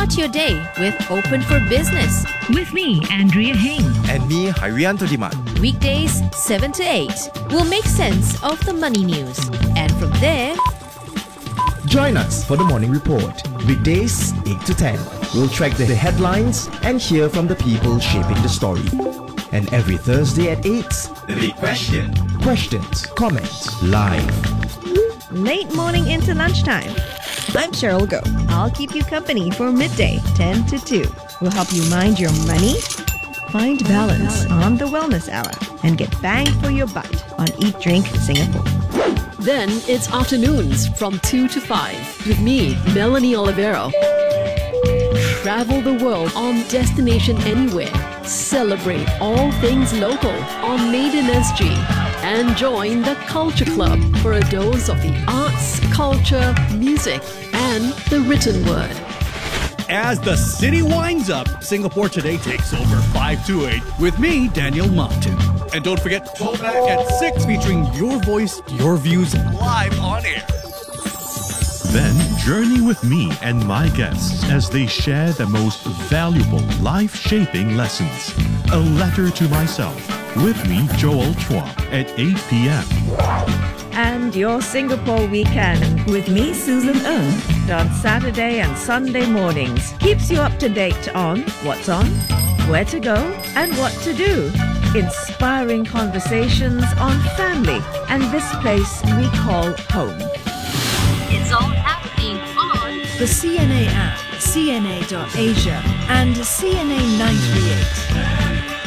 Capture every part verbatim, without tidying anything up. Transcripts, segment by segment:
Start your day with Open for Business. With me, Andrea Heng. And me, Hairianto Diman. Weekdays, seven to eight. We'll make sense of the money news. And from there, join us for the Morning Report. Weekdays, eight to ten. We'll track the headlines and hear from the people shaping the story. And every Thursday at eight, The Big Question. Questions, comments, live. Late morning into lunchtime. I'm Cheryl Go. I'll keep you company for midday, ten to two. We'll help you mind your money, find balance on the Wellness Hour, and get bang for your buck on Eat Drink Singapore. Then it's afternoons from two to five with me, Melanie Olivero. Travel the world on Destination Anywhere. Celebrate all things local on Maiden S G. And join the Culture Club for a dose of the arts, culture, music, and the written word. As the city winds up, Singapore Today takes over five to eight with me, Daniel Martin. And don't forget, Throwback at six featuring your voice, your views live on air. Then journey with me and my guests as they share the most valuable life-shaping lessons. A Letter to Myself. With me, Joel Chua, at eight p.m. And your Singapore weekend with me, Susan Ng, on Saturday and Sunday mornings. Keeps you up to date on what's on, where to go, and what to do. Inspiring conversations on family and this place we call home. it's all happening on the C N A app, C N A dot Asia, and C N A nine thirty-eight.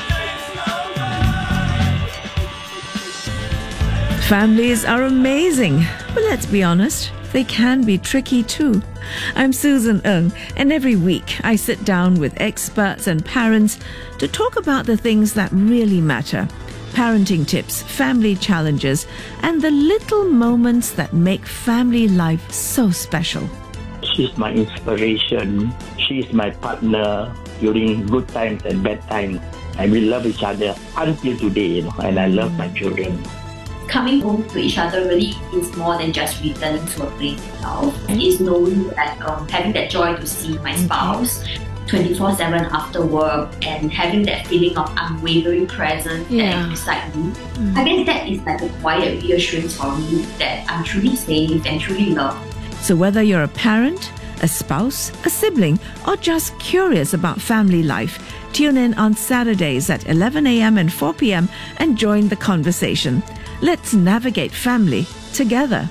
Families are amazing, but let's be honest, they can be tricky too. I'm Susan Ng, and every week I sit down with experts and parents to talk about the things that really matter. Parenting tips, family challenges, and the little moments that make family life so special. She's my inspiration. She's my partner during good times and bad times. And we love each other until today, you know, and I love my children. Coming home to each other really is more than just returning to a place itself. It's knowing that um, having that joy to see my spouse twenty-four seven after work and having that feeling of unwavering presence Yeah. beside me. Mm. I guess that is like a quiet reassurance for me that I'm truly safe and truly loved. So whether you're a parent, a spouse, a sibling, or just curious about family life, tune in on Saturdays at eleven a.m. and four p.m. and join the conversation. Let's navigate family together.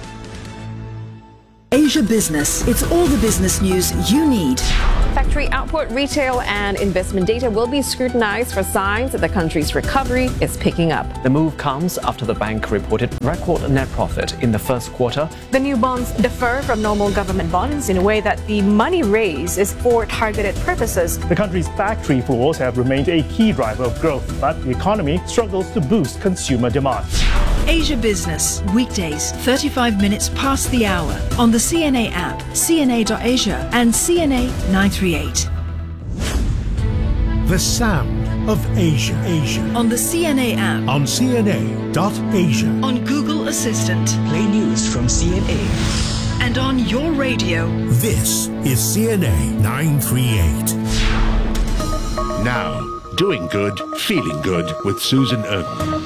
Asia Business. It's all the business news you need. Factory output, retail and investment data will be scrutinized for signs that the country's recovery is picking up. The move comes after the bank reported record net profit in the first quarter. The new bonds differ from normal government bonds in a way that the money raised is for targeted purposes. The country's factory floors have remained a key driver of growth, but the economy struggles to boost consumer demand. Asia Business. Weekdays, thirty-five minutes past the hour on the C N A app, C N A dot Asia, and C N A nine thirty-eight. The sound of Asia. Asia. On the C N A app. On C N A dot Asia. On Google Assistant. Play news from C N A. And on your radio. This is C N A nine thirty-eight. Now, doing good, feeling good with Susan Ng.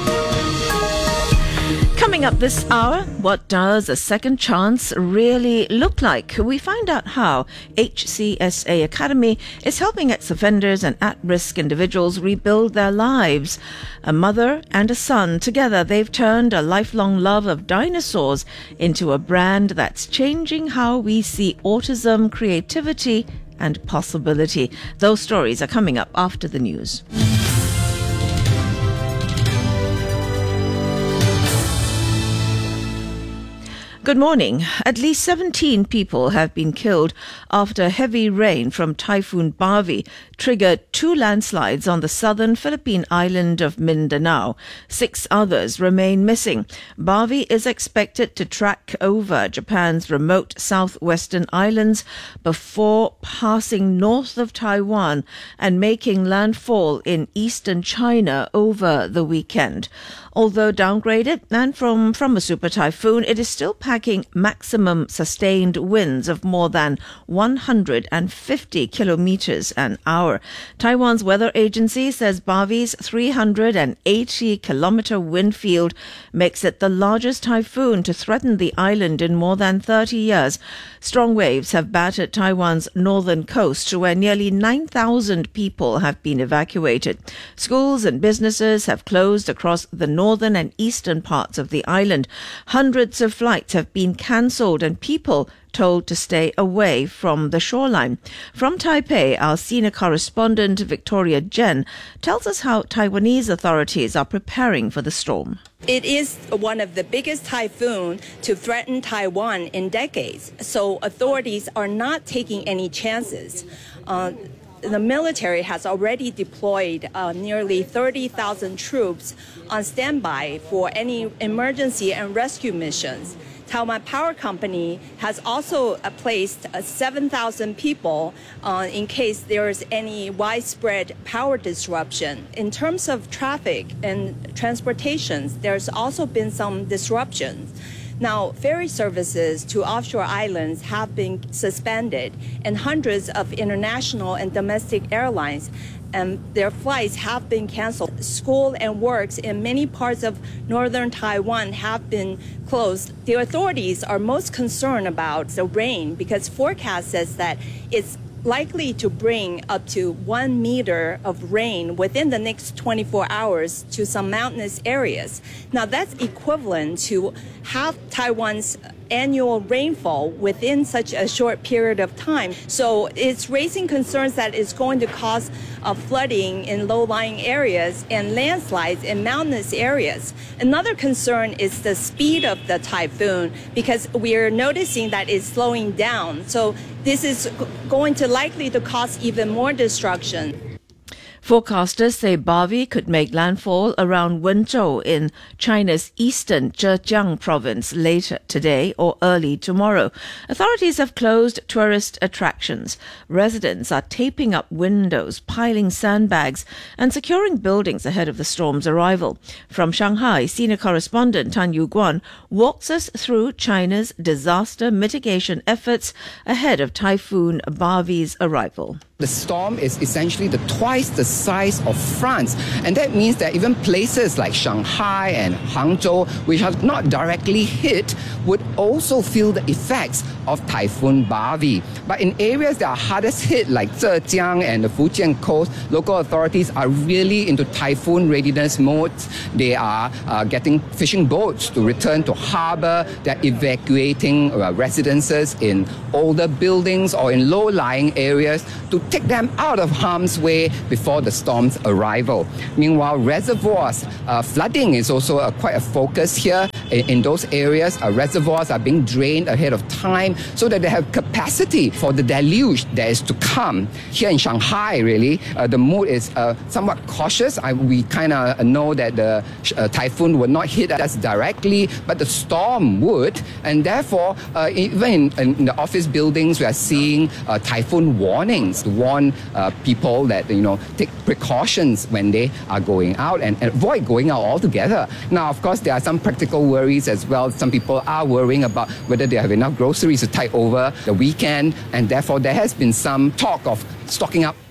Coming up this hour, what does a second chance really look like? We find out how H C S A Academy is helping ex-offenders and at-risk individuals rebuild their lives. A mother and a son, together they've turned a lifelong love of dinosaurs into a brand that's changing how we see autism, creativity and possibility. Those stories are coming up after the news. Good morning. At least seventeen people have been killed after heavy rain from Typhoon Barbie triggered two landslides on the southern Philippine island of Mindanao. Six others remain missing. Barbie is expected to track over Japan's remote southwestern islands before passing north of Taiwan and making landfall in eastern China over the weekend. Although downgraded and from, from a super typhoon, it is still impacting maximum sustained winds of more than one hundred fifty kilometers an hour. Taiwan's weather agency says Bavi's three hundred eighty kilometer wind field makes it the largest typhoon to threaten the island in more than thirty years. Strong waves have battered Taiwan's northern coast, where nearly nine thousand people have been evacuated. Schools and businesses have closed across the northern and eastern parts of the island. Hundreds of flights have been cancelled and people told to stay away from the shoreline. From Taipei, our senior correspondent Victoria Jen tells us how Taiwanese authorities are preparing for the storm. It is one of the biggest typhoons to threaten Taiwan in decades, so authorities are not taking any chances. Uh, the military has already deployed uh, nearly thirty thousand troops on standby for any emergency and rescue missions. Taiwan Power Company has also uh, placed uh, seven thousand people uh, in case there is any widespread power disruption. In terms of traffic and transportations, there's also been some disruptions. Now, ferry services to offshore islands have been suspended, and hundreds of international and domestic airlines and their flights have been canceled. School and works in many parts of northern Taiwan have been closed. The authorities are most concerned about the rain because forecast says that it's likely to bring up to one meter of rain within the next twenty-four hours to some mountainous areas. Now that's equivalent to half Taiwan's annual rainfall within such a short period of time. So it's raising concerns that it's going to cause uh, flooding in low-lying areas and landslides in mountainous areas. Another concern is the speed of the typhoon because we're noticing that it's slowing down. So this is going to likely to cause even more destruction. Forecasters say Bavi could make landfall around Wenzhou in China's eastern Zhejiang province later today or early tomorrow. Authorities have closed tourist attractions. Residents are taping up windows, piling sandbags, and securing buildings ahead of the storm's arrival. From Shanghai, senior correspondent Tan Yuguan walks us through China's disaster mitigation efforts ahead of Typhoon Bavi's arrival. The storm is essentially the twice the size of France, and that means that even places like Shanghai and Hangzhou, which are not directly hit, would also feel the effects of Typhoon Bavi. But in areas that are hardest hit, like Zhejiang and the Fujian coast, local authorities are really into typhoon readiness mode. They are uh, getting fishing boats to return to harbor. They're evacuating uh, residences in older buildings or in low-lying areas to take them out of harm's way before the storm's arrival. Meanwhile, reservoirs, uh, flooding is also a, quite a focus here. In, in those areas, uh, reservoirs are being drained ahead of time so that they have capacity for the deluge that is to come. Here in Shanghai, really, uh, the mood is uh, somewhat cautious. I, we kind of know that the uh, typhoon would not hit us directly, but the storm would. And therefore, uh, even in, in the office buildings, we are seeing uh, typhoon warnings to warn uh, people that, you know, take precautions when they are going out and, and avoid going out altogether. Now, of course, there are some practical worries as well. Some people are worrying about whether they have enough groceries to tide over the weekend, and therefore there has been some talk of stocking up.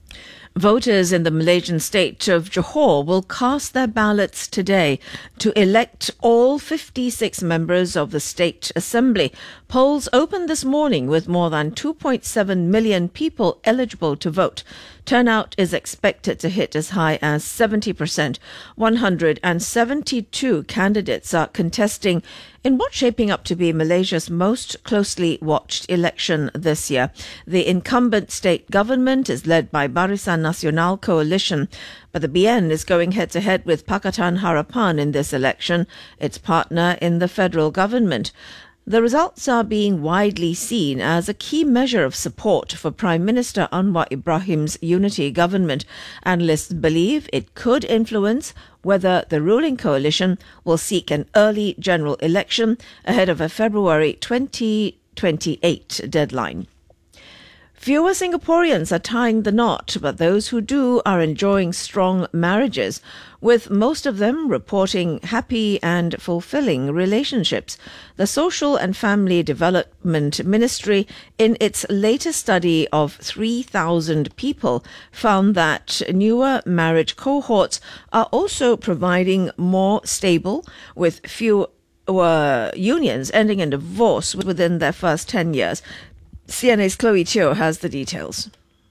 Voters in the Malaysian state of Johor will cast their ballots today to elect all fifty-six members of the State Assembly. Polls opened this morning with more than two point seven million people eligible to vote. Turnout is expected to hit as high as seventy percent. one hundred seventy-two candidates are contesting in what's shaping up to be Malaysia's most closely watched election this year. The incumbent state government is led by Barisan Nasional Coalition, but the B N is going head-to-head with Pakatan Harapan in this election, its partner in the federal government. The results are being widely seen as a key measure of support for Prime Minister Anwar Ibrahim's unity government. Analysts believe it could influence whether the ruling coalition will seek an early general election ahead of a February twenty twenty-eight deadline. Fewer Singaporeans are tying the knot, but those who do are enjoying strong marriages, with most of them reporting happy and fulfilling relationships. The Social and Family Development Ministry, in its latest study of three thousand people, found that newer marriage cohorts are also providing more stable, with fewer unions ending in divorce within their first ten years. C N A's Chloe Teo has the details.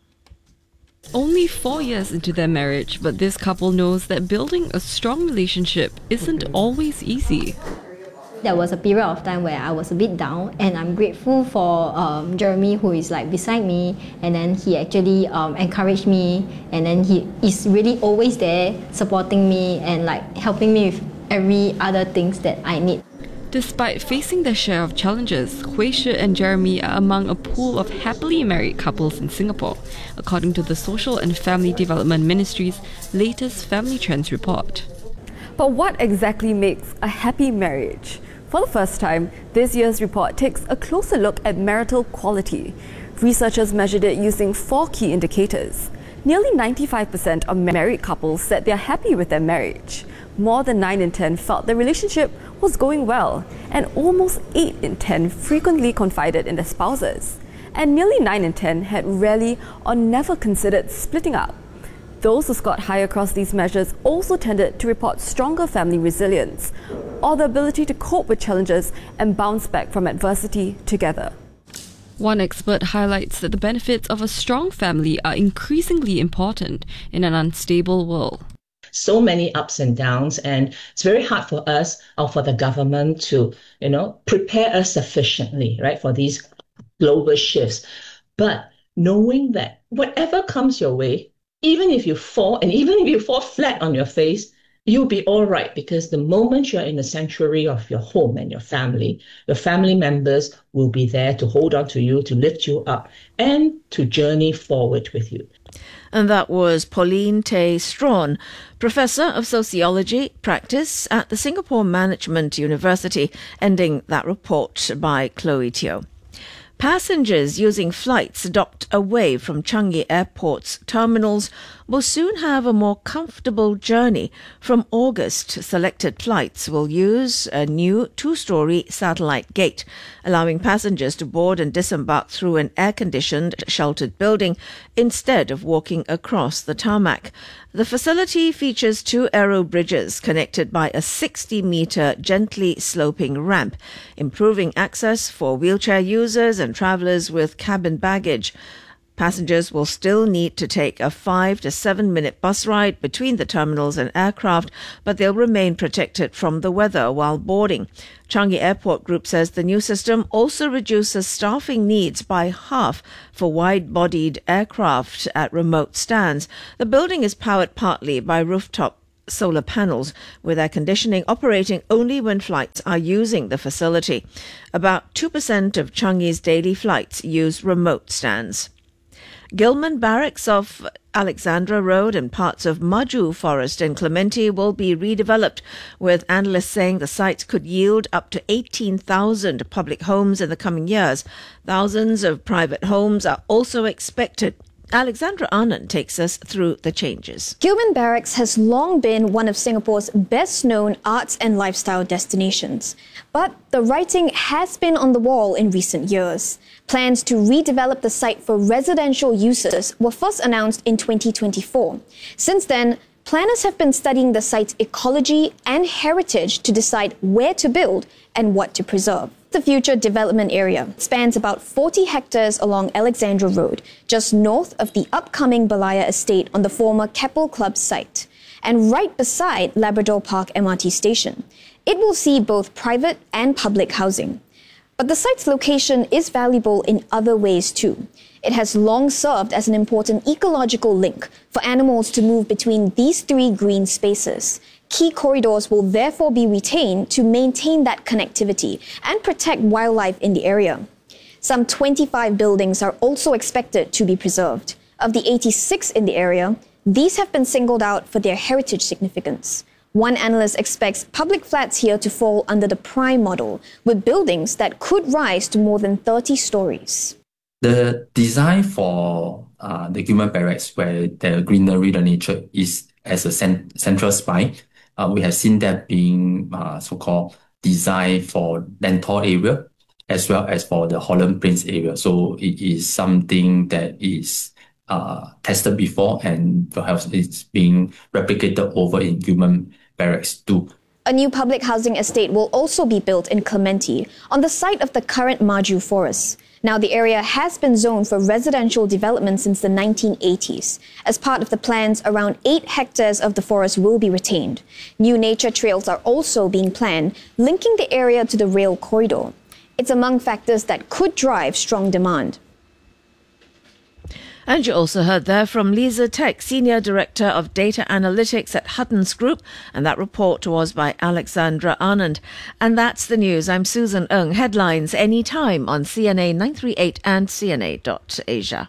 Only four years into their marriage, but this couple knows that building a strong relationship isn't always easy. There was a period of time where I was a bit down, and I'm grateful for um, Jeremy, who is like beside me, and then he actually um, encouraged me, and then he is really always there supporting me and like helping me with every other things that I need. Despite facing their share of challenges, Hui Shi and Jeremy are among a pool of happily married couples in Singapore, according to the Social and Family Development Ministry's latest Family Trends report. But what exactly makes a happy marriage? For the first time, this year's report takes a closer look at marital quality. Researchers measured it using four key indicators. Nearly ninety-five percent of married couples said they're happy with their marriage. More than nine in ten felt their relationship was going well, and almost eight in ten frequently confided in their spouses. And nearly nine in ten had rarely or never considered splitting up. Those who scored high across these measures also tended to report stronger family resilience, or the ability to cope with challenges and bounce back from adversity together. One expert highlights that the benefits of a strong family are increasingly important in an unstable world. So many ups and downs, and it's very hard for us or for the government to, you know, prepare us sufficiently, right, for these global shifts. But knowing that whatever comes your way, even if you fall, and even if you fall flat on your face, you'll be all right, because the moment you're in the sanctuary of your home and your family, your family members will be there to hold on to you, to lift you up, and to journey forward with you. And that was Pauline Tay Strawn, Professor of Sociology Practice at the Singapore Management University, ending that report by Chloe Teo. Passengers using flights docked away from Changi Airport's terminals will soon have a more comfortable journey. From August, selected flights will use a new two-storey satellite gate, allowing passengers to board and disembark through an air-conditioned, sheltered building instead of walking across the tarmac. The facility features two aero bridges connected by a sixty-metre gently sloping ramp, improving access for wheelchair users and travellers with cabin baggage. Passengers will still need to take a five to seven minute bus ride between the terminals and aircraft, but they'll remain protected from the weather while boarding. Changi Airport Group says the new system also reduces staffing needs by half for wide-bodied aircraft at remote stands. The building is powered partly by rooftop solar panels, with air conditioning operating only when flights are using the facility. About two percent of Changi's daily flights use remote stands. Gillman Barracks off Alexandra Road and parts of Maju Forest in Clementi will be redeveloped, with analysts saying the sites could yield up to eighteen thousand public homes in the coming years. Thousands of private homes are also expected. Alexandra Anand takes us through the changes. Gillman Barracks has long been one of Singapore's best-known arts and lifestyle destinations. But the writing has been on the wall in recent years. Plans to redevelop the site for residential uses were first announced in twenty twenty-four. Since then, planners have been studying the site's ecology and heritage to decide where to build and what to preserve. The future development area spans about forty hectares along Alexandra Road, just north of the upcoming Balaya estate on the former Keppel Club site, and right beside Labrador Park M R T station. It will see both private and public housing. But the site's location is valuable in other ways too. It has long served as an important ecological link for animals to move between these three green spaces. Key corridors will therefore be retained to maintain that connectivity and protect wildlife in the area. Some twenty-five buildings are also expected to be preserved. Of the eighty-six in the area, these have been singled out for their heritage significance. One analyst expects public flats here to fall under the prime model, with buildings that could rise to more than thirty stories. The design for uh, the Gillman Barracks, where the greenery, the nature is as a cent- central spine, uh, we have seen that being uh, so-called designed for Lentor area as well as for the Holland Plains area. So it is something that is uh, tested before and perhaps it's being replicated over in Gillman Barracks too. A new public housing estate will also be built in Clementi on the site of the current Maju Forest. Now, the area has been zoned for residential development since the nineteen eighties. As part of the plans, around eight hectares of the forest will be retained. New nature trails are also being planned, linking the area to the rail corridor. It's among factors that could drive strong demand. And you also heard there from Lisa Tech, Senior Director of Data Analytics at Huttons Group, and that report was by Alexandra Anand. And that's the news. I'm Susan Ng. Headlines anytime on C N A nine three eight and C N A dot asia.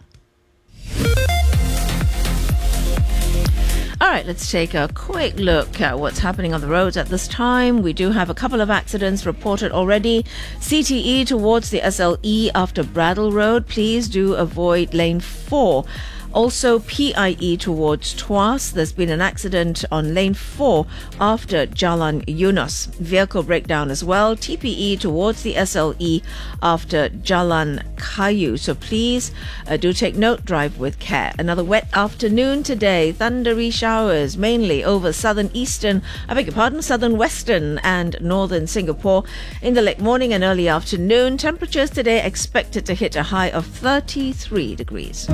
All right, let's take a quick look at what's happening on the roads at this time. We do have a couple of accidents reported already. C T E towards the S L E after Bradle Road. Please do avoid lane four. Also, P I E towards Tuas. There's been an accident on lane four after Jalan Yunus. Vehicle breakdown as well. T P E towards the S L E after Jalan Kayu. So please uh, do take note, drive with care. Another wet afternoon today. Thundery showers mainly over southern eastern, I beg your pardon, southern western and northern Singapore. In the late morning and early afternoon, temperatures today expected to hit a high of thirty-three degrees.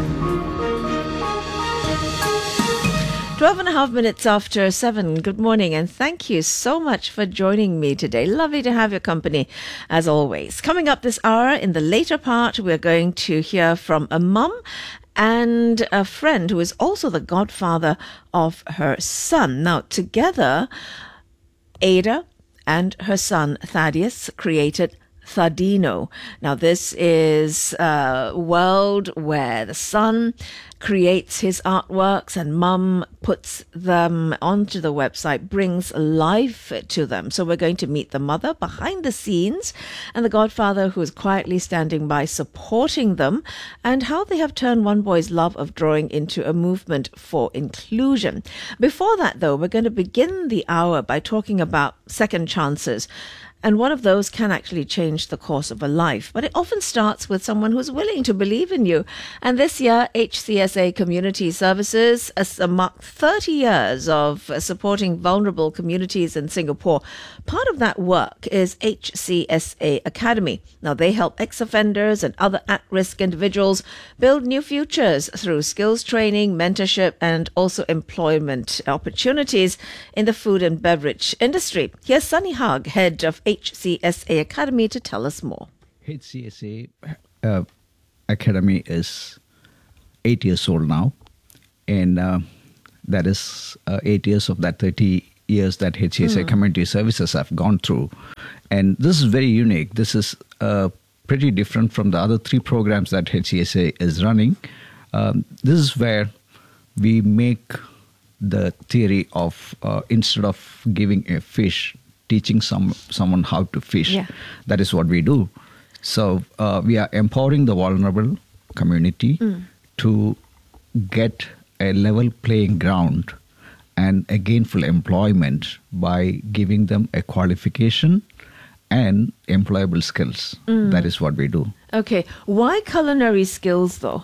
twelve and a half minutes after seven. Good morning and thank you so much for joining me today. Lovely to have your company as always. Coming up this hour in the later part, we're going to hear from a mum and a friend who is also the godfather of her son. Now, together, Ada and her son Thaddeus created Thadino. Now, this is a world where the son creates his artworks and mum puts them onto the website, brings life to them. So we're going to meet the mother behind the scenes and the godfather who is quietly standing by supporting them, and how they have turned one boy's love of drawing into a movement for inclusion. Before that, though, we're going to begin the hour by talking about second chances. And one of those can actually change the course of a life. But it often starts with someone who's willing to believe in you. And this year, H C S A Community Services has marked thirty years of supporting vulnerable communities in Singapore. Part of that work is H C S A Academy. Now, they help ex-offenders and other at-risk individuals build new futures through skills training, mentorship, and also employment opportunities in the food and beverage industry. Here's Sunny Hug, head of H C S A Academy, to tell us more. H C S A uh, Academy is eight years old now, and uh, that is uh, eight years of that thirty years that H C S A mm. Community Services have gone through. And this is very unique. This is uh, pretty different from the other three programs that H C S A is running. Um, this is where we make the theory of uh, instead of giving a fish, teaching some someone how to fish. Yeah. That is what we do. So uh, we are empowering the vulnerable community mm. to get a level playing ground and a gainful employment by giving them a qualification and employable skills. Mm. That is what we do. Okay. Why culinary skills, though?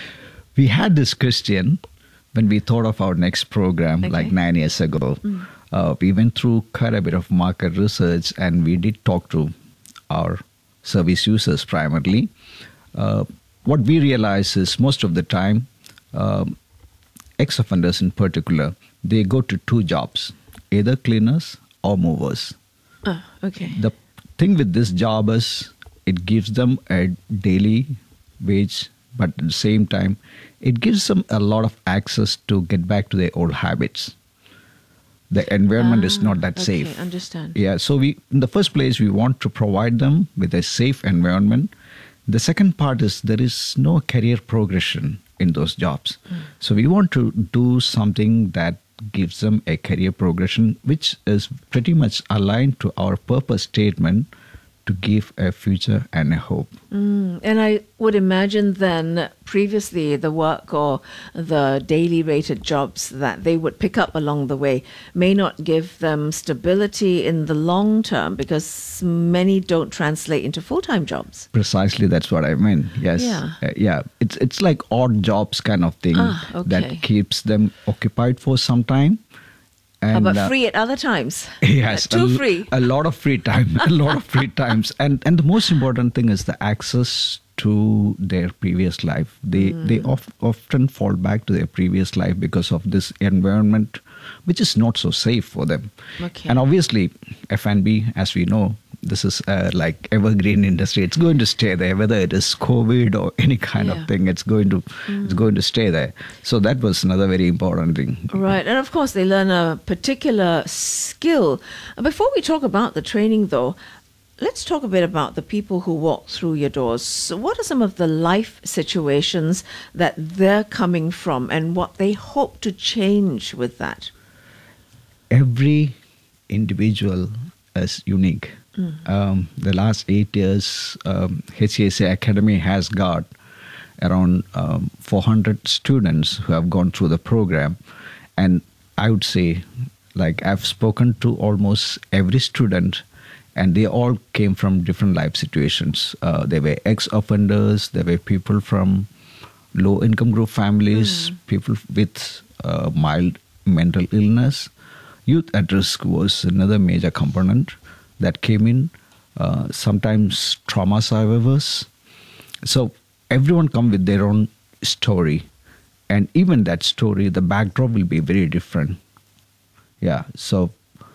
We had this question when we thought of our next program, okay. like nine years ago. Mm. Uh, we went through quite a bit of market research, and we did talk to our service users primarily. Uh, what we realized is most of the time, um, ex-offenders in particular, they go to two jobs, either cleaners or movers. Oh, okay. The thing with this job is it gives them a daily wage, but at the same time, it gives them a lot of access to get back to their old habits. The environment ah, is not that okay, safe. Understand. Yeah, so we, in the first place, we want to provide them with a safe environment. The second part is there is no career progression in those jobs. Mm. So we want to do something that gives them a career progression, which is pretty much aligned to our purpose statement to give a future and a hope. Mm, and I would imagine then previously the work or the daily rated jobs that they would pick up along the way may not give them stability in the long term because many don't translate into full-time jobs. Precisely, that's what I mean. Yes. Yeah. Uh, yeah. It's it's like odd jobs kind of thing Ah, okay. that keeps them occupied for some time. How And, about uh, free at other times? Yes, Too a, free. A lot of free time, a lot of free times, and and the most important thing is the access to their previous life. They Mm. they of, often fall back to their previous life because of this environment, which is not so safe for them. Okay. And obviously, F and B, as we know, this is uh, like evergreen industry. It's going to stay there, whether it is COVID or any kind Yeah. of thing. It's going to it's going to stay there. So that was another very important thing. Right, and of course they learn a particular skill. Before we talk about the training though, let's talk a bit about the people who walk through your doors. So what are some of the life situations that they're coming from and what they hope to change with that? Every individual is unique. Mm. Um, the last eight years, um, H C S A Academy has got around um, four hundred students who have gone through the program. And I would say, like, I've spoken to almost every student, and they all came from different life situations. Uh, they were ex-offenders, there were people from low-income group families, people with uh, mild mental illness. Youth at risk was another major component that came in, uh, sometimes trauma survivors. So everyone come with their own story. And even that story, the backdrop will be very different. Yeah, so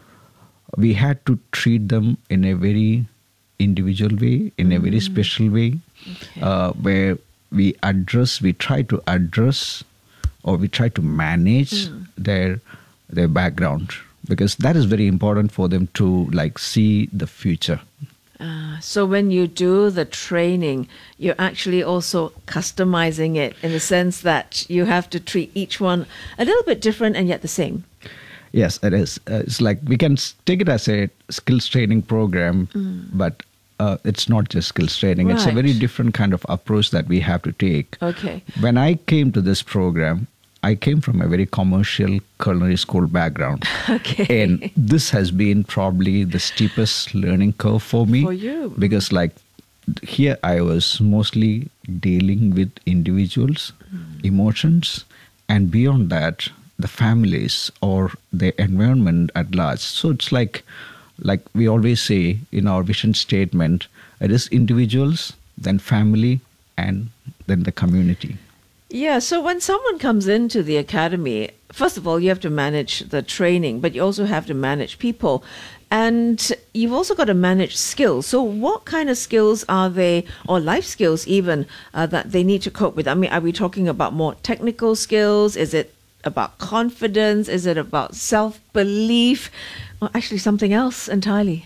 we had to treat them in a very individual way, in a very special way, uh, where we address, we try to address, or we try to manage Mm. their their background, because that is very important for them to like see the future. Uh, so when you do the training, you're actually also customizing it in the sense that you have to treat each one a little bit different and yet the same. Yes, it is. Uh, it's like we can s- take it as a skills training program, Mm. but uh, it's not just skills training. It's a Right. very different kind of approach that we have to take. Okay. When I came to this program, I came from a very commercial culinary school background. Okay. And this has been probably the steepest learning curve for me. For you. Because like here I was mostly dealing with individuals, emotions, and beyond that, the families or the environment at large. So it's like, like we always say in our vision statement, it is individuals, then family, and then the community. Yeah, so when someone comes into the academy, first of all, you have to manage the training, but you also have to manage people. And you've also got to manage skills. So what kind of skills are they, or life skills even, uh, that they need to cope with? I mean, are we talking about more technical skills? Is it about confidence? Is it about self-belief? Or actually something else entirely?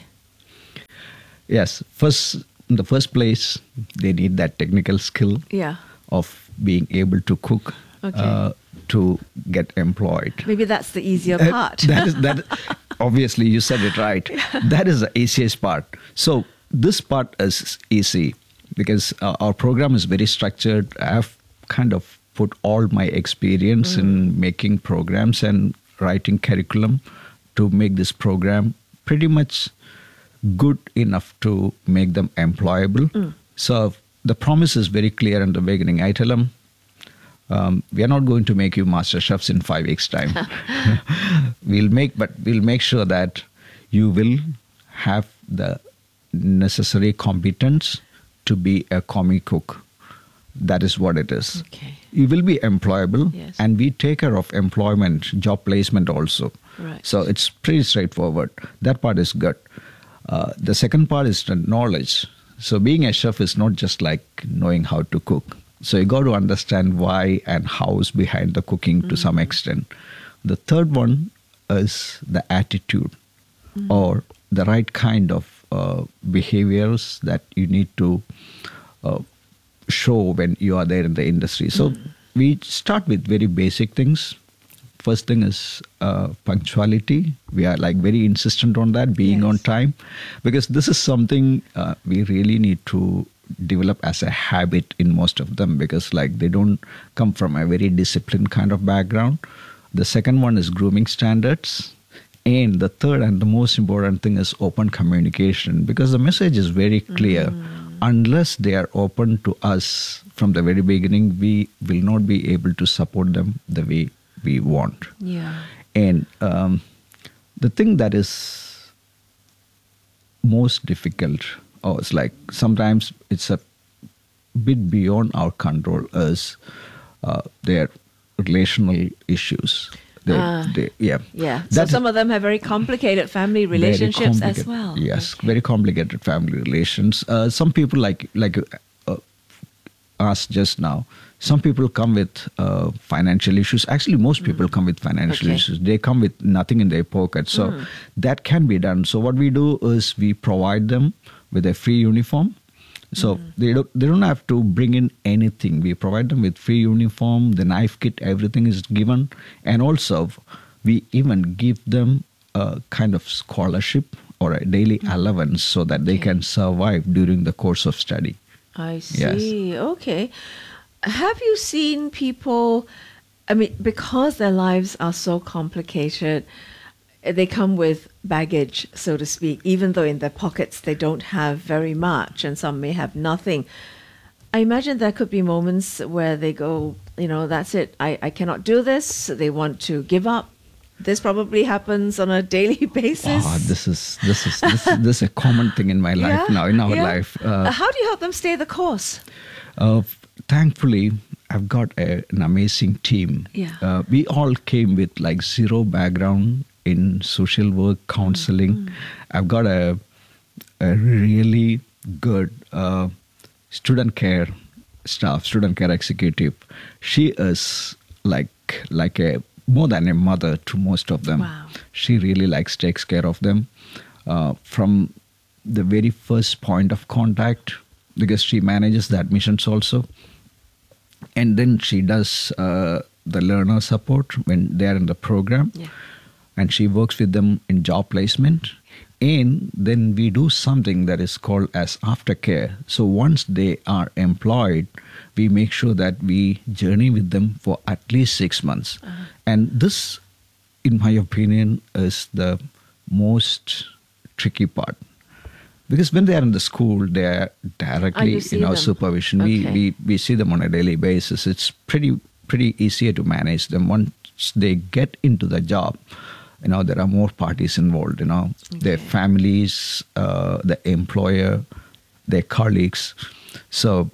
Yes, first, in the first place, they need that technical skill Yeah. of being able to cook, Okay. uh, to get employed. Maybe that's the easier Uh, part. that is that. Obviously, you said it right. That is the easiest part. So this part is easy because uh, our program is very structured. I have kind of put all my experience Mm. in making programs and writing curriculum to make this program pretty much good enough to make them employable. Mm. So the promise is very clear in the beginning. I tell them, um, we are not going to make you master chefs in five weeks' time. we'll make, but we'll make sure that you will have the necessary competence to be a commie cook. That is what it is. Okay. You will be employable, Yes. and we take care of employment, job placement also. Right. So it's pretty straightforward. That part is good. Uh, the second part is the knowledge. So being a chef is not just like knowing how to cook. So you got to understand why and how's behind the cooking to some extent. The third one is the attitude Mm. or the right kind of uh, behaviors that you need to uh, show when you are there in the industry. So we start with very basic things. first thing is uh, punctuality. We are like very insistent on that, being yes. on time, because this is something uh, we really need to develop as a habit in most of them, because like they don't come from a very disciplined kind of background. The second one is grooming standards. And the third and the most important thing is open communication, because the message is very clear. Mm. Unless they are open to us from the very beginning, we will not be able to support them the way we want. Yeah. And um, the thing that is most difficult, or it's like sometimes it's a bit beyond our control, is uh, their relational issues. They, uh, they, yeah. Yeah. So That's some of them have very complicated family relationships complicated, as well. Yes, very complicated family relations. Uh, some people like like uh, us just now. Some people come with uh, financial issues. Actually, most people mm. come with financial okay. issues. They come with nothing in their pocket. So mm. that can be done. So what we do is we provide them with a free uniform. So mm. they don't they don't have to bring in anything. We provide them with free uniform, the knife kit, everything is given. And also we even give them a kind of scholarship or a daily mm. allowance so that they okay. can survive during the course of study. I see. Yes. Okay. Have you seen people, I mean, because their lives are so complicated, they come with baggage, so to speak, even though in their pockets they don't have very much, and some may have nothing. I imagine there could be moments where they go, you know, that's it, I, I cannot do this. They want to give up. This probably happens on a daily basis. Oh, this is this is this, is, this is a common thing in my life yeah, now, in our yeah. life. Uh, How do you help them stay the course? Uh, thankfully, I've got a, an amazing team. Yeah. Uh, we all came with like zero background in social work, counseling. Mm-hmm. I've got a a really good uh, student care staff, student care executive. She is like like a more than a mother to most of them. Wow. She really likes takes care of them uh, from the very first point of contact, because she manages the admissions also, and then she does uh, the learner support when they are in the program. Yeah. And she works with them in job placement. And then we do something that is called as aftercare. So once they are employed, we make sure that we journey with them for at least six months. Uh-huh. And this, in my opinion, is the most tricky part. Because when they are in the school, they are directly in our them? supervision. Okay. We, we we see them on a daily basis. It's pretty pretty easier to manage them. Once they get into the job, you know, there are more parties involved, you know, okay. their families, uh, the employer, their colleagues. So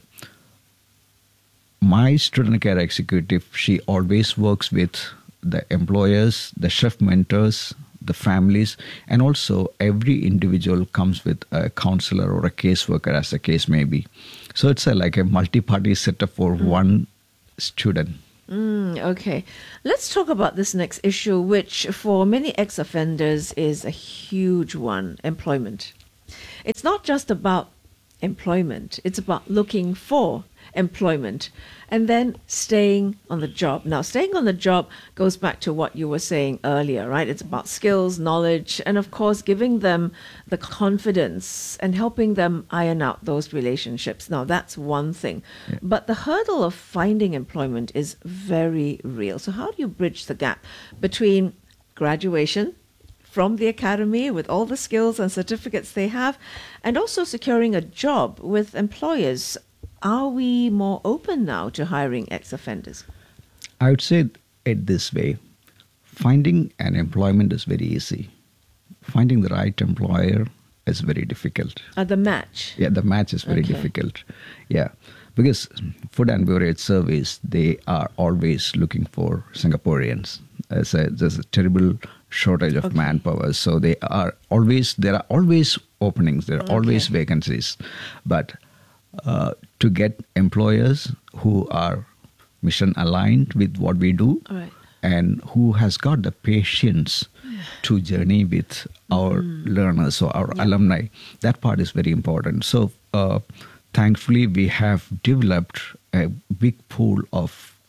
my student care executive, she always works with the employers, the chef mentors, the families, and also every individual comes with a counselor or a caseworker, as the case may be. So it's a, like a multi-party setup for mm. one student. Mm, okay. Let's talk about this next issue, which for many ex-offenders is a huge one, employment. It's not just about employment. It's about looking for employment and then staying on the job. Now, staying on the job goes back to what you were saying earlier, right? It's about skills, knowledge, and of course, giving them the confidence and helping them iron out those relationships. Now, that's one thing. Yeah. But the hurdle of finding employment is very real. So how do you bridge the gap between graduation from the academy with all the skills and certificates they have, and also securing a job with employers? Are we more open now to hiring ex-offenders? I would say it this way. Finding an employment is very easy. Finding the right employer is very difficult. Uh, the match? Yeah, the match is very okay. difficult. Yeah, because Food and Beverage Service, they are always looking for Singaporeans. There's a, there's a terrible shortage of okay. manpower. So they are always, there are always openings, there are okay. always vacancies. But uh, to get employers who are mission aligned with what we do right. and who has got the patience to journey with our mm. learners or our yeah. alumni, that part is very important. So uh, thankfully, we have developed a big pool of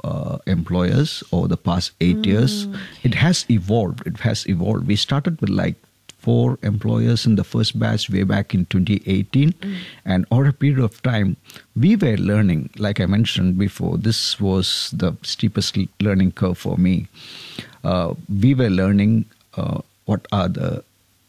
uh, employers over the past eight mm. years. It has evolved. It has evolved. We started with like four employers in the first batch way back in twenty eighteen. Mm. And over a period of time, we were learning, like I mentioned before, this was the steepest learning curve for me. Uh, we were learning uh, what are the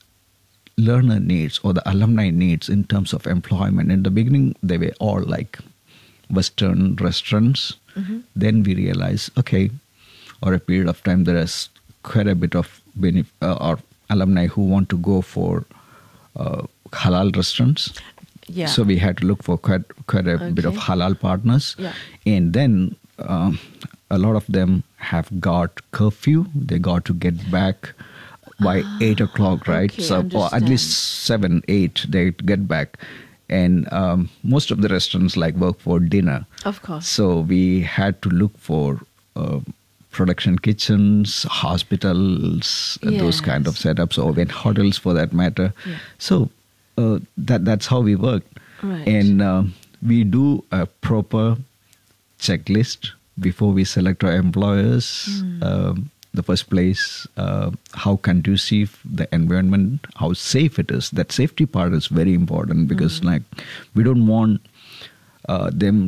learner needs or the alumni needs in terms of employment. In the beginning, they were all like Western restaurants. Mm-hmm. Then we realized, okay, over a period of time, there is quite a bit of benef- uh, or alumni who want to go for uh, halal restaurants. Yeah. So we had to look for quite quite a okay. bit of halal partners. Yeah. And then um, a lot of them have got curfew. They got to get back by ah, eight o'clock, right? Okay, so or at least seven, eight, they get back. And um, most of the restaurants like work for dinner. Of course. So we had to look for uh, production kitchens, hospitals, yes. those kind of setups, or even hotels for that matter. Yeah. So uh, that that's how we work. Right. And uh, we do a proper checklist before we select our employers. Mm. Um, the first place, uh, how conducive the environment, how safe it is. That safety part is very important because mm. like we don't want uh, them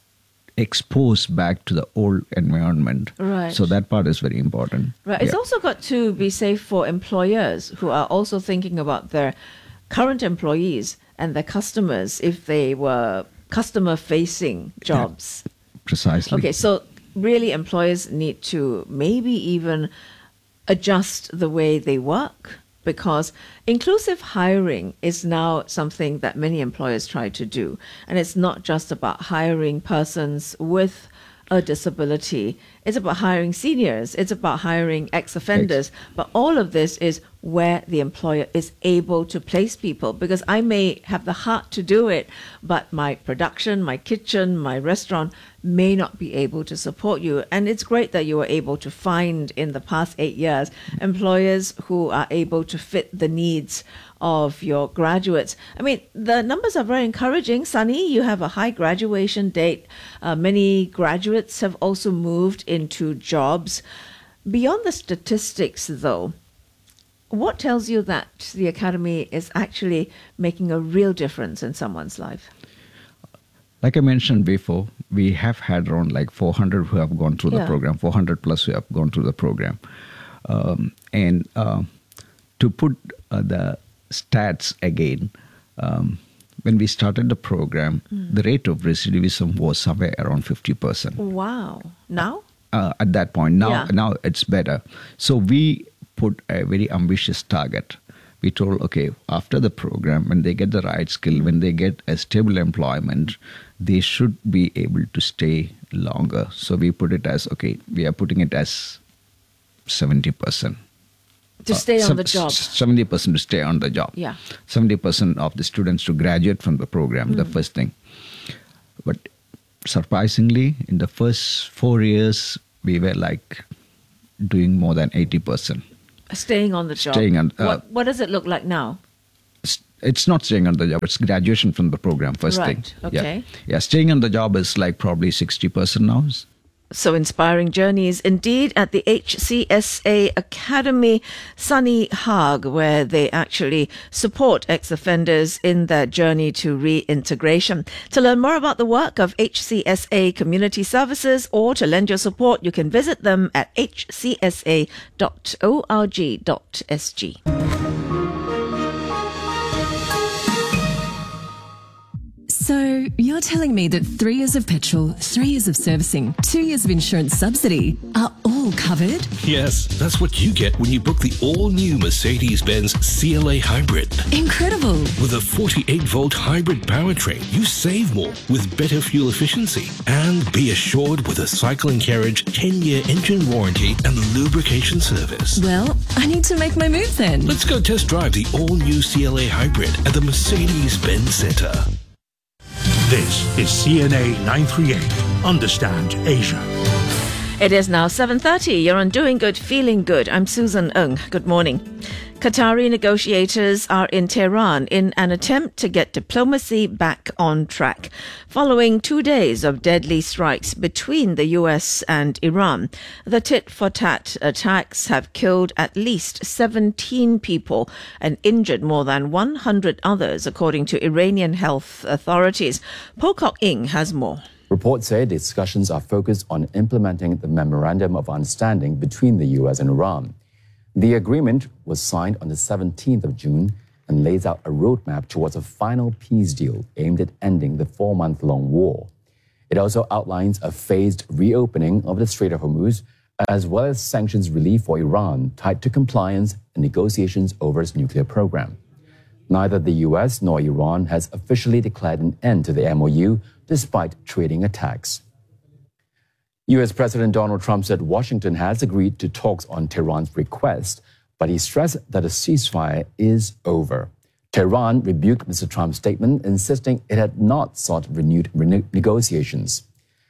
exposed back to the old environment. Right. So that part is very important. Right. It's yeah. also got to be safe for employers who are also thinking about their current employees and their customers if they were customer-facing jobs. Yeah, precisely. Okay, so really employers need to maybe even adjust the way they work, because inclusive hiring is now something that many employers try to do. And it's not just about hiring persons with a disability. It's about hiring seniors. It's about hiring ex-offenders. But all of this is where the employer is able to place people, because I may have the heart to do it, but my production, my kitchen, my restaurant may not be able to support you. And it's great that you were able to find in the past eight years employers who are able to fit the needs of your graduates. I mean, the numbers are very encouraging. Sunny, you have a high graduation date. Uh, many graduates have also moved into jobs. Beyond the statistics, though, what tells you that the Academy is actually making a real difference in someone's life? Like I mentioned before, we have had around like four hundred who have gone through yeah. the program, four hundred plus who have gone through the program. Um, and uh, to put uh, the stats again, um, when we started the program, mm. the rate of recidivism was somewhere around fifty percent. Wow. Now? Uh, at that point. Now, yeah. now it's better. So we put a very ambitious target. We told, okay, after the program, when they get the right skill, when they get a stable employment, they should be able to stay longer. So we put it as, okay, we are putting it as seventy percent. To stay uh, on the job. seventy percent to stay on the job. Yeah. seventy percent of the students to graduate from the program, mm. the first thing. But surprisingly, in the first four years, we were like doing more than eighty percent. Staying on the job. Staying on. Uh, what, what does it look like now? It's not staying on the job. It's graduation from the program, first right. thing. Okay. Yeah. yeah, staying on the job is like probably sixty percent now. So inspiring journeys indeed at the H C S A Academy, Sunny Haag, where they actually support ex-offenders in their journey to reintegration. To learn more about the work of H C S A Community Services or to lend your support, you can visit them at h c s a dot org dot s g. So, you're telling me that three years of petrol, three years of servicing, two years of insurance subsidy are all covered? Yes, that's what you get when you book the all-new Mercedes-Benz C L A Hybrid. Incredible! With a forty-eight volt hybrid powertrain, you save more with better fuel efficiency. And be assured with a cycle and carriage ten year engine warranty and lubrication service. Well, I need to make my move then. Let's go test drive the all-new C L A Hybrid at the Mercedes-Benz Centre. This is C N A nine thirty-eight. Understand Asia. It is now seven thirty. You're on Doing Good, Feeling Good. I'm Susan Ng. Good morning. Qatari negotiators are in Tehran in an attempt to get diplomacy back on track, following two days of deadly strikes between the U S and Iran. The tit-for-tat attacks have killed at least seventeen people and injured more than one hundred others, according to Iranian health authorities. Pocock Ing has more. Reports say discussions are focused on implementing the Memorandum of Understanding between the U S and Iran. The agreement was signed on the seventeenth of June and lays out a roadmap towards a final peace deal aimed at ending the four-month-long war. It also outlines a phased reopening of the Strait of Hormuz, as well as sanctions relief for Iran tied to compliance and negotiations over its nuclear program. Neither the U S nor Iran has officially declared an end to the M O U, despite trading attacks. U S President Donald Trump said Washington has agreed to talks on Tehran's request, but he stressed that a ceasefire is over. Tehran rebuked Mister Trump's statement, insisting it had not sought renewed rene- negotiations.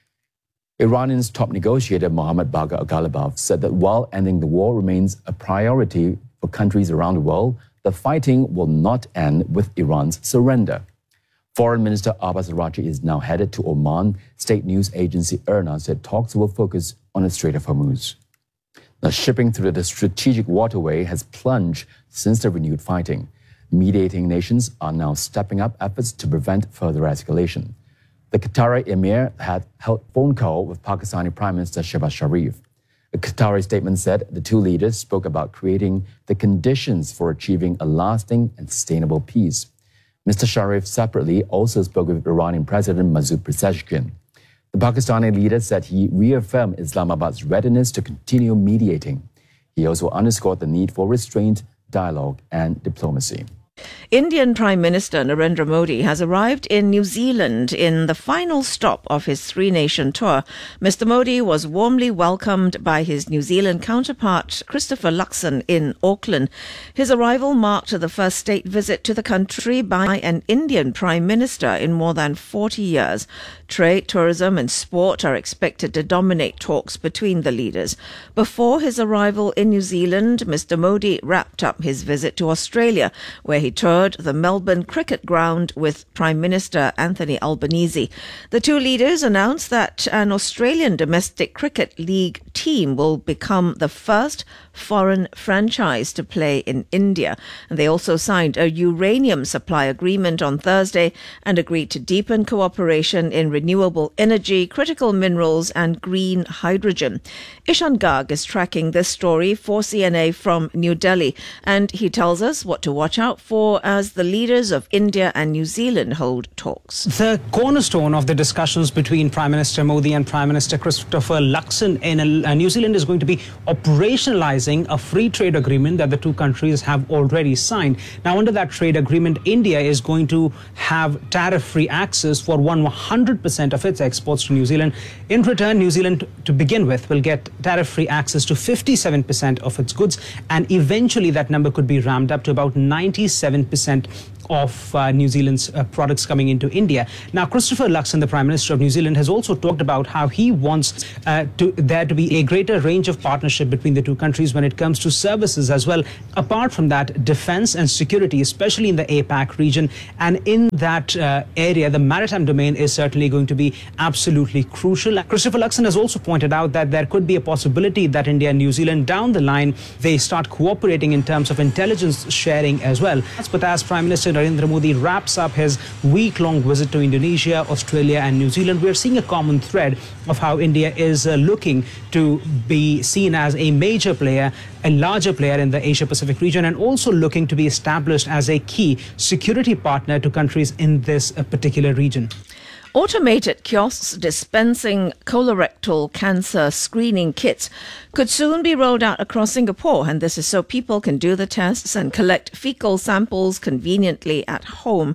Iran's top negotiator Mohammad Bagher Ghalibaf said that while ending the war remains a priority for countries around the world, the fighting will not end with Iran's surrender. Foreign Minister Abbas Araghchi is now headed to Oman. State news agency I R N A said talks will focus on the Strait of Hormuz. Now, shipping through the strategic waterway has plunged since the renewed fighting. Mediating nations are now stepping up efforts to prevent further escalation. The Qatari Emir had held a phone call with Pakistani Prime Minister Shehbaz Sharif. A Qatari statement said the two leaders spoke about creating the conditions for achieving a lasting and sustainable peace. Mister Sharif separately also spoke with Iranian President Masoud Pezeshkian. The Pakistani leader said he reaffirmed Islamabad's readiness to continue mediating. He also underscored the need for restraint, dialogue, and diplomacy. Indian Prime Minister Narendra Modi has arrived in New Zealand in the final stop of his three-nation tour. Mister Modi was warmly welcomed by his New Zealand counterpart Christopher Luxon in Auckland. His arrival marked the first state visit to the country by an Indian Prime Minister in more than forty years. Trade, tourism and sport are expected to dominate talks between the leaders. Before his arrival in New Zealand, Mister Modi wrapped up his visit to Australia, where he toured the Melbourne cricket ground with Prime Minister Anthony Albanese. The two leaders announced that an Australian domestic cricket league team will become the first foreign franchise to play in India. And they also signed a uranium supply agreement on Thursday and agreed to deepen cooperation in renewable energy, critical minerals and green hydrogen. Ishan Garg is tracking this story for C N A from New Delhi, and he tells us what to watch out for as the leaders of India and New Zealand hold talks. The cornerstone of the discussions between Prime Minister Modi and Prime Minister Christopher Luxon in uh, New Zealand is going to be operationalizing a free trade agreement that the two countries have already signed. Now, under that trade agreement, India is going to have tariff-free access for one hundred percent of its exports to New Zealand. In return, New Zealand, to begin with, will get tariff-free access to fifty-seven percent of its goods, and eventually that number could be ramped up to about ninety-seven percent of uh, New Zealand's uh, products coming into India. Now, Christopher Luxon, the Prime Minister of New Zealand, has also talked about how he wants uh, to, there to be a greater range of partnership between the two countries when it comes to services as well. Apart from that, defense and security, especially in the APAC region, and in that uh, area, the maritime domain is certainly going to be absolutely crucial. Christopher Luxon has also pointed out that there could be a possibility that India and New Zealand down the line, they start cooperating in terms of intelligence sharing as well. But as Prime Minister Narendra Modi wraps up his week-long visit to Indonesia, Australia and New Zealand, we're seeing a common thread of how India is uh, looking to be seen as a major player, a larger player in the Asia-Pacific region, and also looking to be established as a key security partner to countries in this uh, particular region. Automated kiosks dispensing colorectal cancer screening kits could soon be rolled out across Singapore, and this is so people can do the tests and collect fecal samples conveniently at home.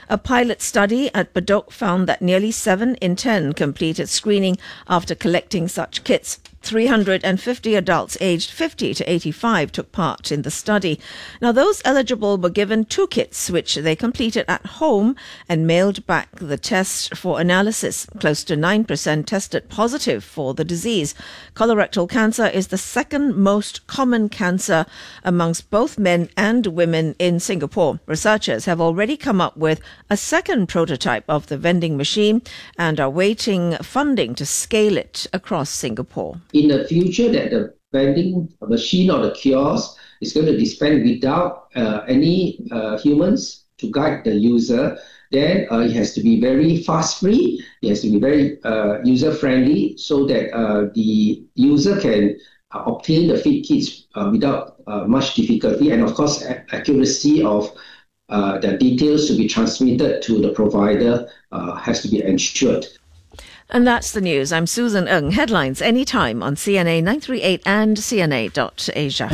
A pilot study at Bedok found that nearly seven in ten completed screening after collecting such kits. three hundred fifty adults aged fifty to eighty-five took part in the study. Now, those eligible were given two kits, which they completed at home and mailed back the test for analysis. Close to nine percent tested positive for the disease. Colorectal cancer is the second most common cancer amongst both men and women in Singapore. Researchers have already come up with a second prototype of the vending machine and are waiting funding to scale it across Singapore. In the future, that the vending machine or the kiosk is going to dispense without uh, any uh, humans to guide the user, then uh, it has to be very fast-free, it has to be very uh, user-friendly so that uh, the user can uh, obtain the feed kits uh, without uh, much difficulty, and of course a- accuracy of uh, the details to be transmitted to the provider uh, has to be ensured. And that's the news. I'm Susan Ng. Headlines anytime on C N A nine three eight and C N A dot Asia.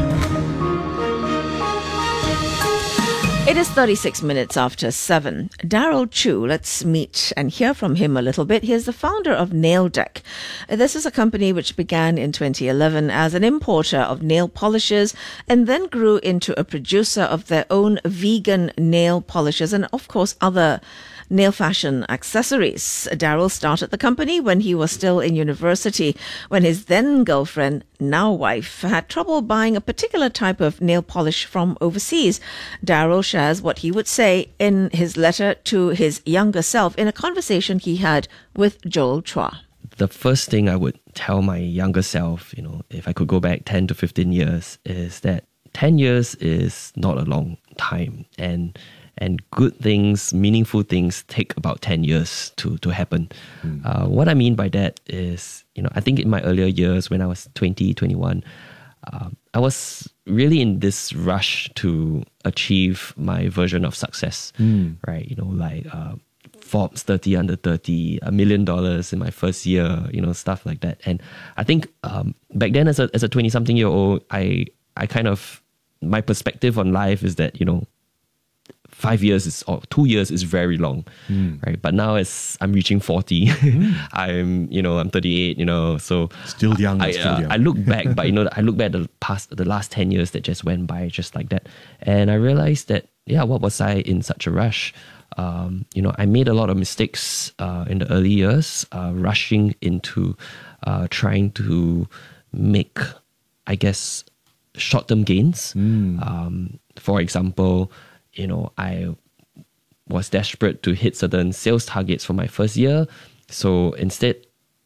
It is thirty-six minutes after seven. Daryl Chu, let's meet and hear from him a little bit. He is the founder of Nail Deck. This is a company which began in twenty eleven as an importer of nail polishes and then grew into a producer of their own vegan nail polishes and, of course, other nail fashion accessories. Daryl started the company when he was still in university, when his then girlfriend, now wife, had trouble buying a particular type of nail polish from overseas. Daryl shares what he would say in his letter to his younger self in a conversation he had with Joel Chua. The first thing I would tell my younger self, you know, if I could go back ten to fifteen years, is that ten years is not a long time, and And good things, meaningful things take about ten years to, to happen. Mm. Uh, what I mean by that is, you know, I think in my earlier years when I was twenty, twenty-one, uh, I was really in this rush to achieve my version of success, mm. right? You know, like uh, Forbes thirty under thirty, a million dollars in my first year, you know, stuff like that. And I think um, back then as a as a twenty-something year old, I I kind of, my perspective on life is that, you know, five years is or two years is very long, mm. right? But now as I'm reaching forty, mm. I'm you know I'm thirty-eight, you know, so still young. I, still uh, young. I look back, but you know I look back at the past, the last ten years that just went by just like that, and I realized that yeah, what was I in such a rush? Um, you know, I made a lot of mistakes uh, in the early years, uh, rushing into uh, trying to make, I guess, short-term gains. Mm. Um, for example, you know, I was desperate to hit certain sales targets for my first year. So instead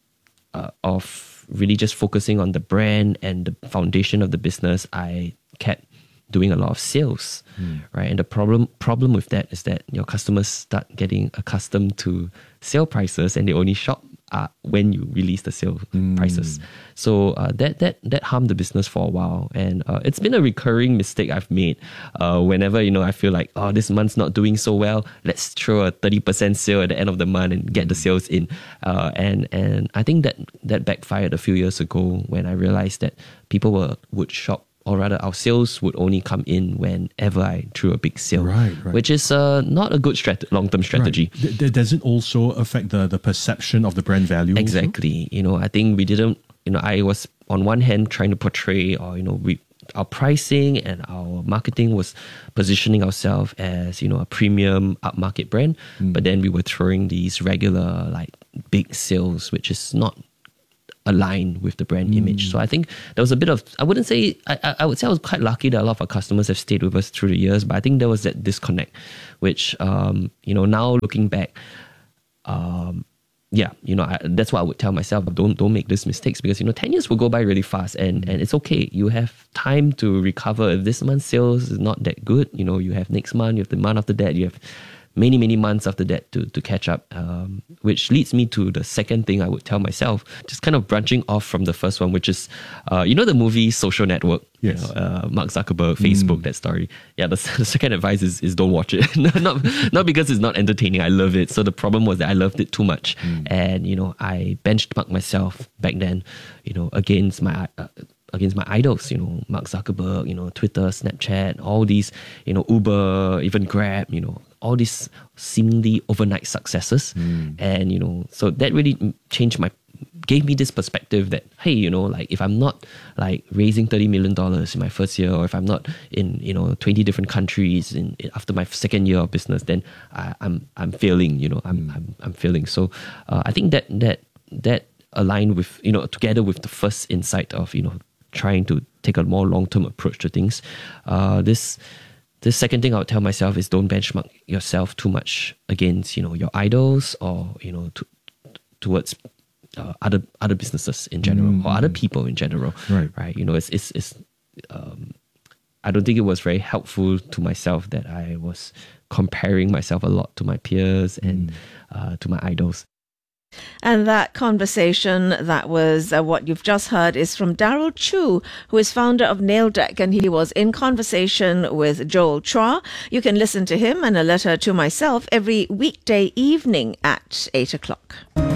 uh, of really just focusing on the brand and the foundation of the business, I kept doing a lot of sales, mm. right? And the problem problem with that is that your customers start getting accustomed to sale prices and they only shop uh, when you release the sale mm. prices. So uh, that that that harmed the business for a while, and uh, it's been a recurring mistake I've made. Uh, whenever you know I feel like, oh, this month's not doing so well, let's throw a thirty percent sale at the end of the month and get the sales in. Uh, and and I think that that backfired a few years ago when I realized that people were would shop. Or rather, our sales would only come in whenever I threw a big sale, right, right. which is uh, not a good strat- long-term strategy. Right. D- does it also affect the, the perception of the brand value? Exactly. Also? You know, I think we didn't, you know, I was on one hand trying to portray, or, you know, we, our pricing and our marketing was positioning ourselves as, you know, a premium upmarket brand. Mm. But then we were throwing these regular, like, big sales, which is not align with the brand mm. image. So I think there was a bit of, I wouldn't say, I, I would say I was quite lucky that a lot of our customers have stayed with us through the years, but I think there was that disconnect, which, um, you know, now looking back, um, yeah, you know, I, that's what I would tell myself, don't don't make these mistakes, because, you know, ten years will go by really fast, and, and it's okay. You have time to recover. If this month's sales is not that good, you know, you have next month, you have the month after that, you have many, many months after that to, to catch up, um, which leads me to the second thing I would tell myself, just kind of branching off from the first one, which is, uh, you know, the movie Social Network, yes. you know, uh, Mark Zuckerberg, Facebook, mm. that story. Yeah, the, the second advice is, is don't watch it. not, not because it's not entertaining, I love it. So the problem was that I loved it too much. Mm. And, you know, I benchmarked myself back then, you know, against my... Uh, against my idols, you know, Mark Zuckerberg, you know, Twitter, Snapchat, all these, you know, Uber, even Grab, you know, all these seemingly overnight successes. Mm. And, you know, so that really changed my, gave me this perspective that, hey, you know, like if I'm not like raising thirty million dollars in my first year, or if I'm not in, you know, twenty different countries in, in after my second year of business, then I, I'm I'm failing, you know, I'm, I'm, I'm failing. So uh, I think that, that, that aligned with, you know, together with the first insight of, you know, trying to take a more long-term approach to things. Uh, this the second thing I would tell myself is don't benchmark yourself too much against, you know, your idols or, you know, to, towards uh, other other businesses in general mm. or other people in general. Right. Right. You know, it's it's, it's um, I don't think it was very helpful to myself that I was comparing myself a lot to my peers and mm. uh, to my idols. And that conversation, that was uh, what you've just heard, is from Daryl Chu, who is founder of Nail Deck, and he was in conversation with Joel Chua. You can listen to him and a letter to myself every weekday evening at eight o'clock.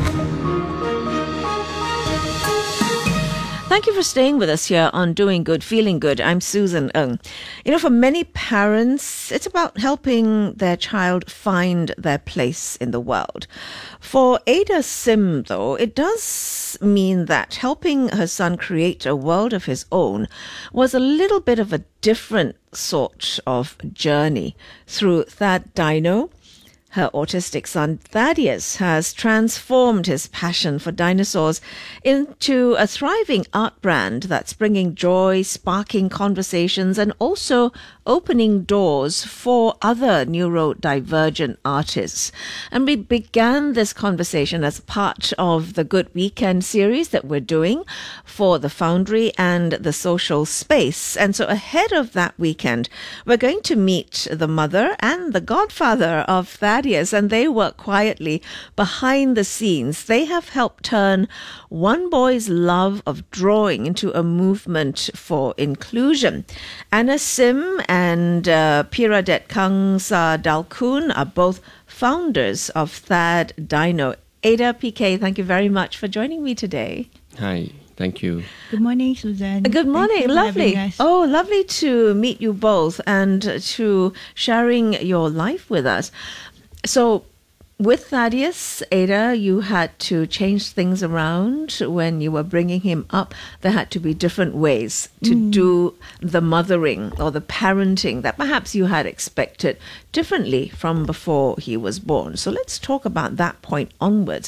Thank you for staying with us here on Doing Good, Feeling Good. I'm Susan Ng. You know, for many parents, it's about helping their child find their place in the world. For Ada Sim, though, it does mean that helping her son create a world of his own was a little bit of a different sort of journey. Through Thad Dino, her autistic son Thaddeus has transformed his passion for dinosaurs into a thriving art brand that's bringing joy, sparking conversations, and also opening doors for other neurodivergent artists. And we began this conversation as part of the Good Weekend series that we're doing for the Foundry and the Social Space. And so ahead of that weekend, we're going to meet the mother and the godfather of Thaddeus, and they work quietly behind the scenes. They have helped turn one boy's love of drawing into a movement for inclusion. Anna Sim and uh, Piradet Kang Sa Dalkun are both founders of Thad Dino. Ada, P K, thank you very much for joining me today. Hi, thank you. Good morning, Suzanne. Good morning, lovely. Oh, lovely to meet you both and to sharing your life with us. So, with Thaddeus, Ada, you had to change things around when you were bringing him up. There had to be different ways to mm. do the mothering or the parenting that perhaps you had expected differently from before he was born. So let's talk about that point onwards.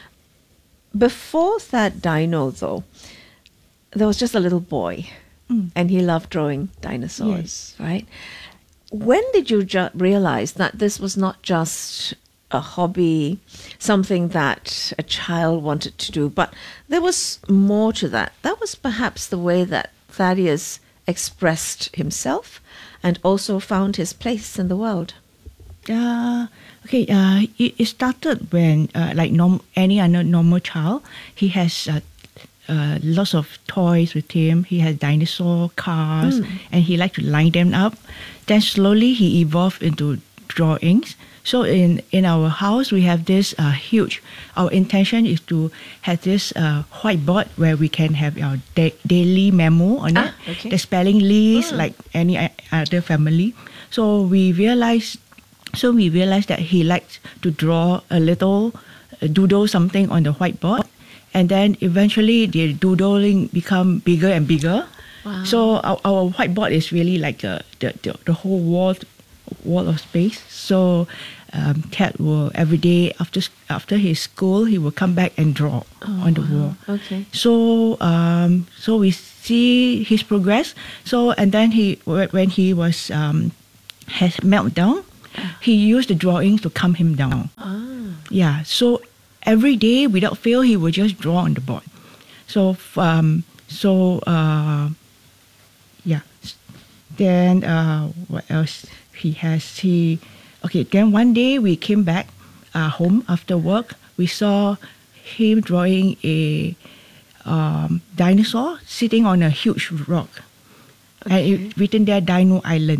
Before Thad Dino, though, there was just a little boy mm. and he loved drawing dinosaurs, yes. right? When did you ju- realize that this was not just a hobby, something that a child wanted to do, but there was more to that? That was perhaps the way that Thaddeus expressed himself and also found his place in the world. Uh, okay, uh, it, it started when, uh, like norm- any other normal child, he has uh, uh, lots of toys with him. He has dinosaur cars, mm. and he likes to line them up. Then slowly he evolved into drawings. So in, in our house, we have this uh, huge, our intention is to have this uh, whiteboard where we can have our da- daily memo on ah, it, okay. the spelling list, oh. like any other family. So we realized, so we realized that he liked to draw a little, uh, doodle something on the whiteboard. And then eventually the doodling become bigger and bigger. Wow. So our, our whiteboard is really like uh, the, the the whole wall wall of space. So um, Ted will every day after after his school he will come back and draw oh, on the wow. wall. Okay. So um, so we see his progress. So and then he when he was um, has meltdown, he used the drawings to calm him down. Ah. Yeah. So every day without fail he would just draw on the board. So um, so. Uh, Yeah. Then uh, what else he has? He okay. Then one day we came back uh, home after work. We saw him drawing a um, dinosaur sitting on a huge rock, okay. and it written there Dino Island.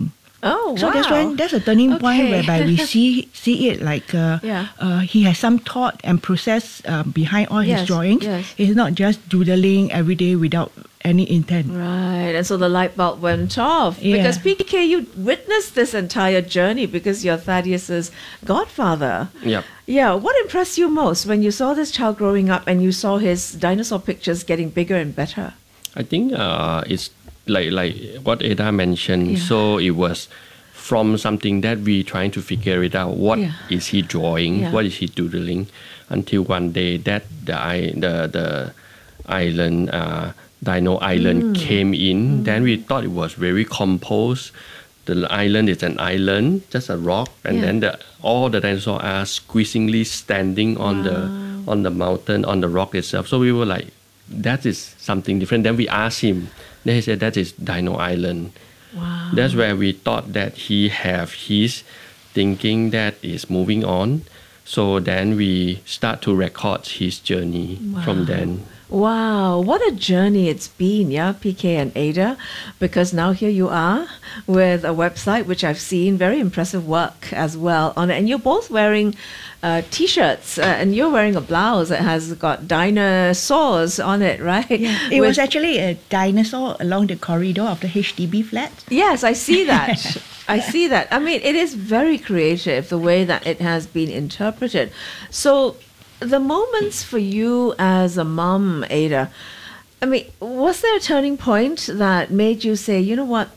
Oh, So wow. that's when that's a turning point Okay. whereby we see see it like uh, Yeah. uh, he has some thought and process uh, behind all Yes, his drawings. yes. It's not just doodling every day without any intent. Right, and so the light bulb went off. Yeah. Because P K, you witnessed this entire journey because you're Thaddeus's godfather. Yep. Yeah, what impressed you most when you saw this child growing up and you saw his dinosaur pictures getting bigger and better? I think uh, it's like like what Ada mentioned. Yeah. So it was from something that we trying to figure it out. What is Yeah. he drawing? Yeah. What is he doodling? Until one day that the i- the the island uh, Dino Island Mm. came in. Then we thought it was very composed. The island is an island, just a rock, and Yeah. then the, all the dinosaurs are squeezingly standing on the on the mountain, on the rock itself. So we were like, that is something different. Then we asked him. Then he said that is Dino Island. Wow. That's where we thought that he have his thinking that is moving on. So then we start to record his journey from Wow. then. Wow, what a journey it's been, yeah, P K and Ada, because now here you are with a website which I've seen, very impressive work as well on it. And you're both wearing uh, t-shirts uh, and you're wearing a blouse that has got dinosaurs on it, right? Yeah, it was actually a dinosaur along the corridor of the H D B flat. Yes, I see that. I see that. I mean, it is very creative, the way that it has been interpreted. So, the moments for you as a mom, Ada, I mean, was there a turning point that made you say, you know what,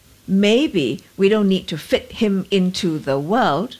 maybe we don't need to fit him into the world.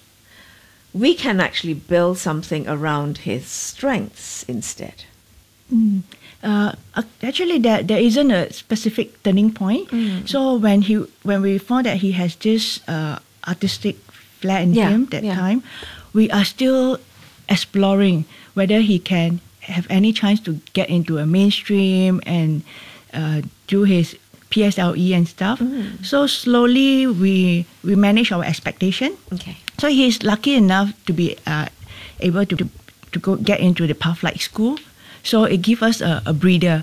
We can actually build something around his strengths instead. Mm. Uh, ac- actually, there there isn't a specific turning point. Mm. So when he when we found that he has this uh, artistic flair in Yeah, him that yeah. time, we are still exploring whether he can have any chance to get into a mainstream and uh, do his P S L E and stuff. Mm. So slowly we we manage our expectation. Okay. So he's lucky enough to be uh, able to, to to go get into the Pathlight School. So it gives us a, a breather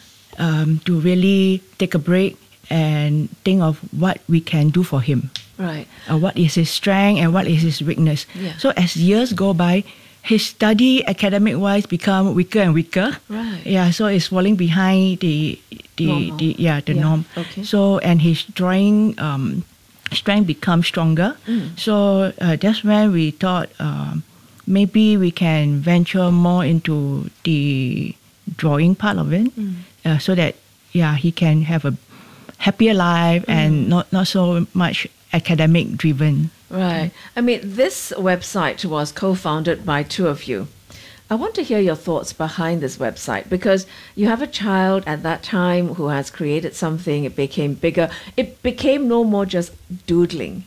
um, to really take a break and think of what we can do for him. Right. Uh, what is his strength and what is his weakness. Yeah. So as years go by, his study academic wise become weaker and weaker. Right. Yeah. So it's falling behind the the, Normal. the yeah the Yeah, norm. okay. So and his drawing um, strength becomes stronger. Mm. So uh, that's when we thought um, maybe we can venture more into the drawing part of it, Mm. uh, so that yeah he can have a happier life and not not so much academic driven. Right. I mean, this website was co-founded by two of you. I want to hear your thoughts behind this website because you have a child at that time who has created something, it became bigger. It became no more just doodling.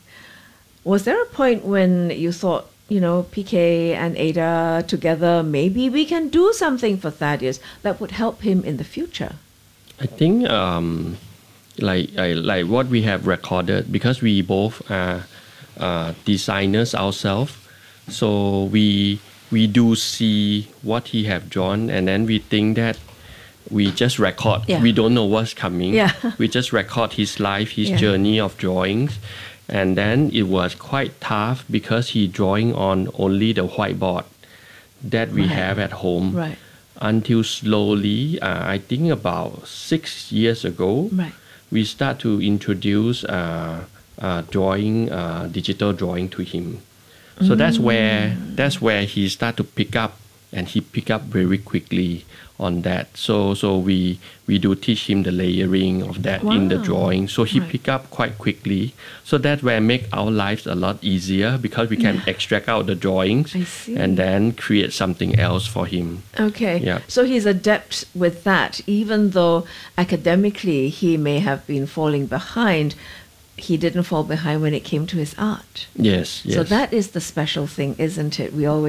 Was there a point when you thought, you know, P K and Ada together, maybe we can do something for Thaddeus that would help him in the future? I think um, like I, like what we have recorded, because we both are uh, designers ourselves, so we we do see what he have drawn, and then we think that we just record. Yeah. We don't know what's coming. Yeah. We just record his life, his Yeah. journey of drawings, and then it was quite tough because he drawing on only the whiteboard that we Right. have at home. Right. Until slowly, uh, I think about six years ago, Right. we start to introduce uh, uh, drawing, uh, digital drawing to him. So that's where that's where he start to pick up, and he pick up very quickly on that. So so we we do teach him the layering of that in the Wow. drawing. So he Right. pick up quite quickly. So that where make our lives a lot easier because we can extract out the drawings I see. and then create something else for him. Okay. Yeah. So he's adept with that, even though academically he may have been falling behind. He didn't fall behind when it came to his art. Yes, yes. So that is the special thing, isn't it? We always